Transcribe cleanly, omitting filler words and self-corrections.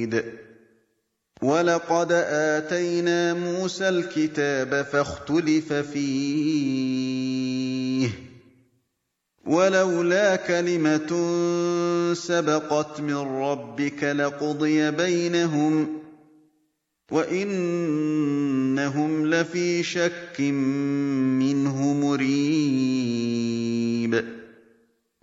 مُرِيدٍ وَلَقَدْ آتَيْنَا مُوسَى الْكِتَابَ فَاخْتُلِفَ فِيهِ ۚ وَلَوْلَا كَلِمَةٌ سَبَقَتْ مِن رَّبِّكَ لَقُضِيَ بَيْنَهُمْ ۚ وَإِنَّهُمْ لَفِي شَكٍّ مِّنْهُ مُرِيبٍ